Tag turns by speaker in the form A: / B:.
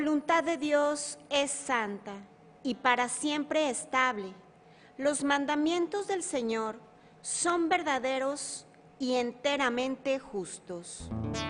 A: La voluntad de Dios es santa y para siempre estable. Los mandamientos del Señor son verdaderos y enteramente justos.